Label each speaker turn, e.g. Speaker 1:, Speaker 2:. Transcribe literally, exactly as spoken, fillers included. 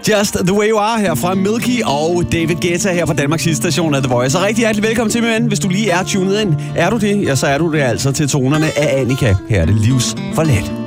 Speaker 1: Just the way you are her fra Milky og David Guetta her fra Danmarks sidste station af The Voice. Og rigtig hjertelig velkommen til, min ven. Hvis du lige er tunet ind, er du det, ja, så er du det altså til tonerne af Annika. Her er det Livs Forladt.